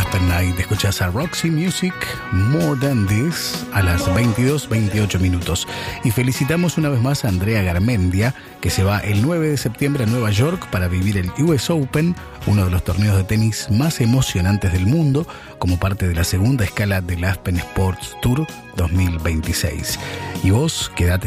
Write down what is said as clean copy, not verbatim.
Aspen Night. Escuchás a Roxy Music, More Than This, a las 22:28 minutos. Y felicitamos una vez más a Andrea Garmendia, que se va el 9 de septiembre a Nueva York para vivir el US Open, uno de los torneos de tenis más emocionantes del mundo, como parte de la segunda escala del Aspen Sports Tour 2026. Y vos, quedate